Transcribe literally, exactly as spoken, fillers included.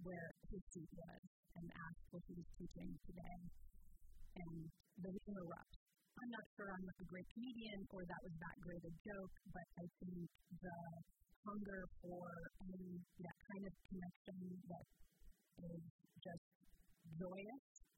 where his seat was and asked what he was teaching today. And the room erupts. I'm not sure I'm a great comedian or that was that great a joke, but I think the hunger for any, that kind of connection that is just joyous